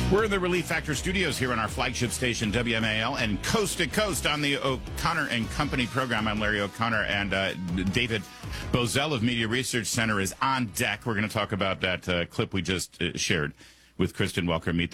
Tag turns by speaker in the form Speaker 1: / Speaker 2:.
Speaker 1: We're in the Relief Factor studios here on our flagship station, WMAL, and coast to coast on the O'Connor and Company program. I'm Larry O'Connor, and David Bozell of Media Research Center is on deck. We're going to talk about that clip we just shared with Kristen Welker. Meet